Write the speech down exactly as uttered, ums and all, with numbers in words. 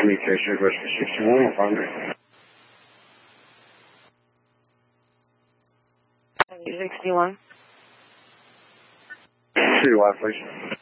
communication request for sixty-one, if I'm there. sixty-one. Citywide, please.